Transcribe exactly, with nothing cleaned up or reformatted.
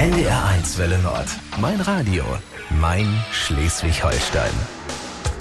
N D R eins Welle Nord. Mein Radio. Mein Schleswig-Holstein.